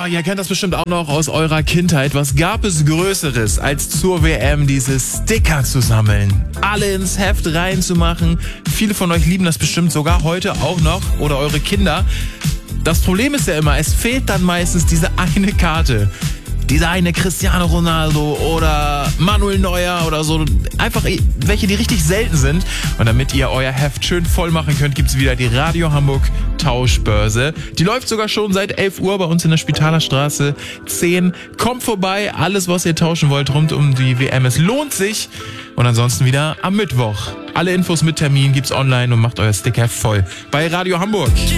ihr kennt das bestimmt auch noch aus eurer Kindheit. Was gab es Größeres, als zur WM diese Sticker zu sammeln? Alle ins Heft reinzumachen. Viele von euch lieben das bestimmt sogar heute auch noch. Oder eure Kinder. Das Problem ist ja immer, es fehlt dann meistens diese eine Karte. Dieser eine Cristiano Ronaldo oder Manuel Neuer oder so. Einfach welche, die richtig selten sind. Und damit ihr euer Heft schön voll machen könnt, gibt's wieder die Radio Hamburg Tauschbörse. Die läuft sogar schon seit 11 Uhr bei uns in der Spitaler Straße 10. Kommt vorbei, alles was ihr tauschen wollt rund um die WM. Es lohnt sich. Und ansonsten wieder am Mittwoch. Alle Infos mit Termin gibt's online und macht euer Stickerheft voll bei Radio Hamburg.